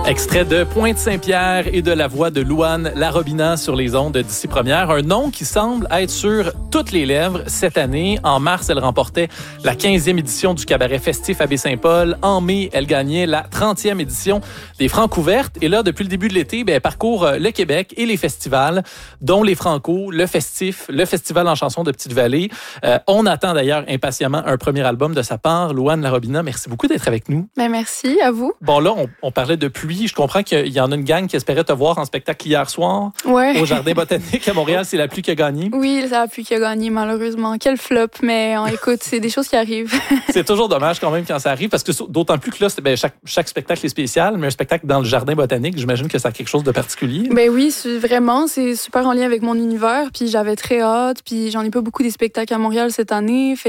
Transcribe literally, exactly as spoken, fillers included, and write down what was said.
Extrait de Pointe-Saint-Pierre et de la voix de Louane Larobina sur les ondes d'Ici Première. Un nom qui semble être sur toutes les lèvres cette année. En mars, elle remportait la quinzième édition du cabaret festif à Baie-Saint-Paul. En mai, elle gagnait la trentième édition des Francouvertes. Et là, depuis le début de l'été, ben, elle parcourt le Québec et les festivals, dont les Franco, le Festif, le Festival en chanson de Petite-Vallée. Euh, on attend d'ailleurs impatiemment un premier album de sa part. Louane Larobina, merci beaucoup d'être avec nous. Ben merci, à vous. Bon, là, on, on parlait de pluie. Je comprends qu'il y en a une gang qui espérait te voir en spectacle hier soir ouais. au Jardin botanique à Montréal. C'est la pluie qui a gagné. Oui, c'est la pluie qui a gagné, malheureusement. Quel flop, mais on, écoute, c'est des choses qui arrivent. C'est toujours dommage quand même quand ça arrive, parce que d'autant plus que là, ben, chaque, chaque spectacle est spécial, mais un spectacle dans le Jardin botanique, j'imagine que ça a quelque chose de particulier. Ben oui, c'est, vraiment, c'est super en lien avec mon univers, puis j'avais très hâte, puis j'en ai pas beaucoup des spectacles à Montréal cette année. Fait